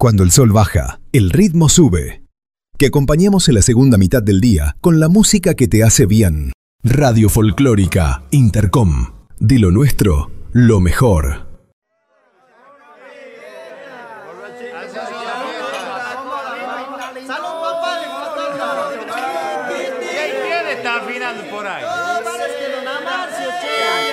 Cuando el sol baja, el ritmo sube. Que acompañemos en la segunda mitad del día con la música que te hace bien. Radio Folclórica Intercom. De lo nuestro, lo mejor. ¿Quién está afinando por ahí? No, parece que don Amarcio, che.